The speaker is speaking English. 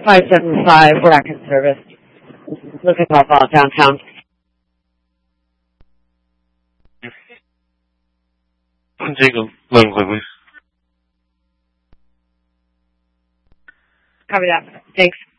575 Bracken Service. Looking for a downtown. Take a look, please. Copy that. Thanks.